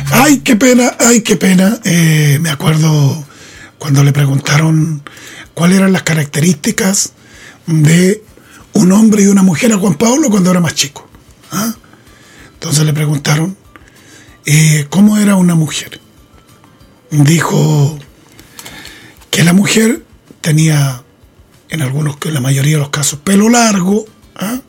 Ay, qué pena, ay, qué pena. Me acuerdo cuando le preguntaron cuáles eran las características de un hombre y una mujer a Juan Pablo cuando era más chico. ¿Ah? Entonces le preguntaron cómo era una mujer. Dijo que la mujer tenía, en la mayoría de los casos, pelo largo, ¿ah?